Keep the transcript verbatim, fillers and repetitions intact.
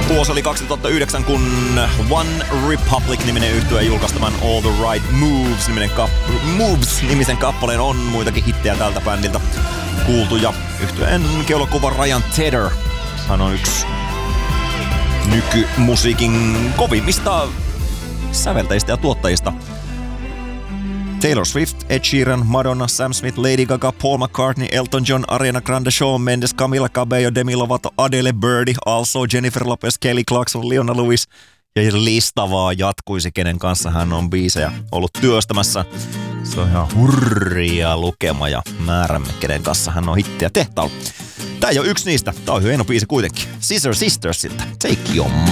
Vuosi oli kaksituhattayhdeksän, kun One Republic-niminen yhtye julkaistaman All the Right Moves-nimisen kap- Moves-nimisen kappaleen on muitakin hittejä tältä bändiltä kuultu. Ja yhtyeen keulakuva Ryan Tedder, hän on yksi nykymusiikin kovimmista säveltäjistä ja tuottajista. Taylor Swift, Ed Sheeran, Madonna, Sam Smith, Lady Gaga, Paul McCartney, Elton John, Ariana Grande, Shawn Mendes, Camila Cabello, Demi Lovato, Adele, Birdie, Also, Jennifer Lopez, Kelly Clarkson, Leona Lewis. Ja lista vaan jatkuisi, kenen kanssa hän on biisejä ollut työstämässä. Se on ihan hurria lukema ja määrämme, kenen kanssa hän on hittiä tehtaalla. Tää ei ole yksi niistä. Tää on hieno biisi kuitenkin. Scissor Sistersilta. Take Your